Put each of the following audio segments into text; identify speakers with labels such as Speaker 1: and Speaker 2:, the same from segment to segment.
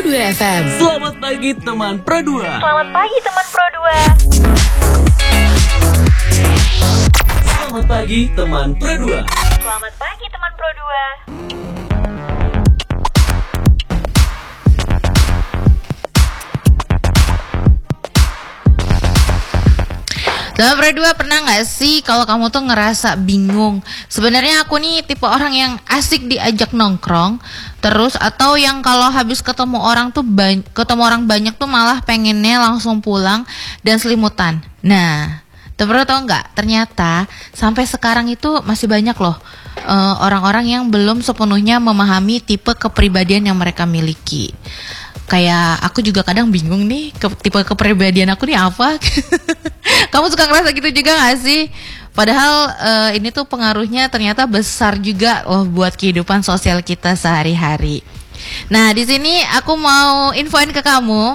Speaker 1: Pro 2 FM.
Speaker 2: Selamat pagi teman Pro 2.
Speaker 3: Selamat pagi teman Pro 2.
Speaker 2: Selamat pagi teman Pro 2.
Speaker 3: Selamat pagi teman Pro 2.
Speaker 4: Teman Pro 2, pernah gak sih kalau kamu tuh ngerasa bingung? Sebenarnya aku nih tipe orang yang asik diajak nongkrong terus, atau yang kalau habis ketemu orang banyak tuh malah pengennya langsung pulang dan selimutan. Nah, teman Pro tau gak? Ternyata sampai sekarang itu masih banyak loh orang-orang yang belum sepenuhnya memahami tipe kepribadian yang mereka miliki. Kayak aku juga kadang bingung nih, tipe kepribadian aku nih apa? Kamu suka ngerasa gitu juga gak sih? Padahal ini tuh pengaruhnya ternyata besar juga loh buat kehidupan sosial kita sehari-hari. Nah, di sini aku mau infoin ke kamu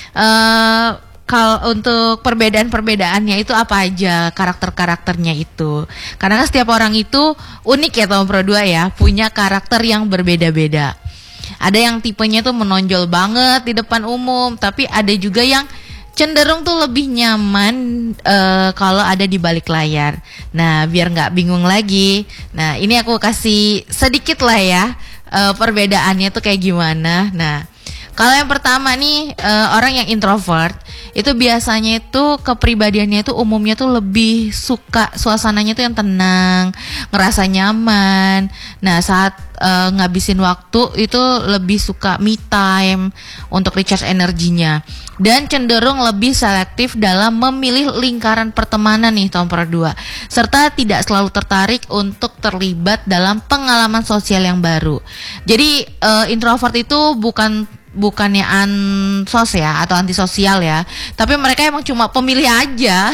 Speaker 4: kalau untuk perbedaan-perbedaannya itu apa aja, karakter-karakternya itu. Karena kan setiap orang itu unik ya teman Pro 2 ya, punya karakter yang berbeda-beda. Ada yang tipenya tuh menonjol banget di depan umum, tapi ada juga yang cenderung tuh lebih nyaman kalau ada di balik layar. Nah, biar nggak bingung lagi, nah ini aku kasih sedikit lah ya perbedaannya tuh kayak gimana. Nah, kalau yang pertama nih orang yang introvert itu biasanya itu kepribadiannya itu umumnya tuh lebih suka suasananya tuh yang tenang, ngerasa nyaman. Nah, saat ngabisin waktu itu lebih suka me time untuk recharge energinya, dan cenderung lebih selektif dalam memilih lingkaran pertemanan nih teman Pro 2, serta tidak selalu tertarik untuk terlibat dalam pengalaman sosial yang baru. Jadi introvert itu bukannya ansos ya atau antisosial ya, tapi mereka emang cuma pemilih aja.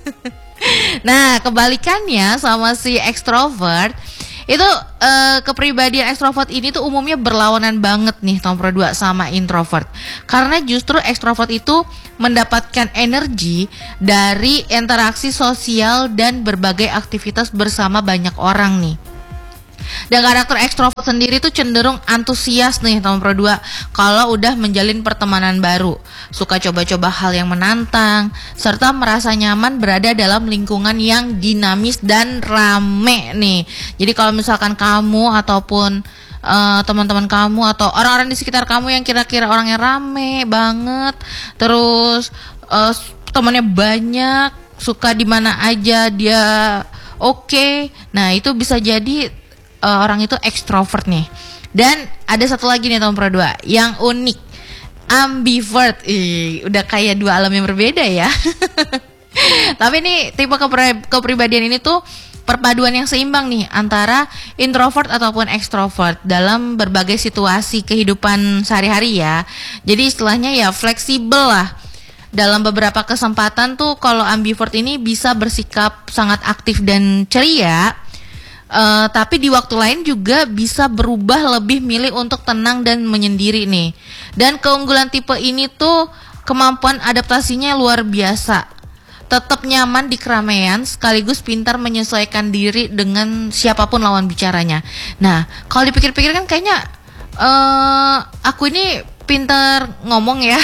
Speaker 4: Nah, kebalikannya sama si ekstrovert itu kepribadian ekstrovert ini tuh umumnya berlawanan banget nih teman Pro 2 sama introvert. Karena justru ekstrovert itu mendapatkan energi dari interaksi sosial dan berbagai aktivitas bersama banyak orang nih. Dan karakter ekstrovert sendiri tuh cenderung antusias nih teman Pro 2 kalau udah menjalin pertemanan baru, suka coba-coba hal yang menantang, serta merasa nyaman berada dalam lingkungan yang dinamis dan rame nih. Jadi kalau misalkan kamu ataupun teman-teman kamu atau orang-orang di sekitar kamu yang kira-kira orangnya rame banget, terus temannya banyak, suka di mana aja dia oke. Nah, itu bisa jadi orang itu ekstrovert nih. Dan ada satu lagi nih teman Pro 2 yang unik, ambivert. Udah kayak dua alam yang berbeda ya. Tapi ini tipe kepribadian ini tuh perpaduan yang seimbang nih antara introvert ataupun ekstrovert dalam berbagai situasi kehidupan sehari-hari ya. Jadi istilahnya ya fleksibel lah. Dalam beberapa kesempatan tuh kalau ambivert ini bisa bersikap sangat aktif dan ceria, tapi di waktu lain juga bisa berubah lebih milih untuk tenang dan menyendiri nih. Dan keunggulan tipe ini tuh kemampuan adaptasinya luar biasa. Tetap nyaman di keramaian sekaligus pintar menyesuaikan diri dengan siapapun lawan bicaranya. Nah, kalau dipikir-pikir kan kayaknya aku ini pintar ngomong ya.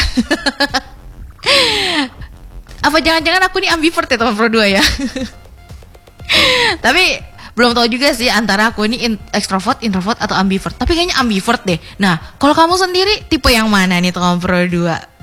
Speaker 4: Apa jangan-jangan aku ini ambivert ya teman Pro 2 ya? Tapi belum tahu juga sih antara aku ini ekstrovert, introvert atau ambivert. Tapi kayaknya ambivert deh. Nah, kalau kamu sendiri tipe yang mana nih teman Pro 2?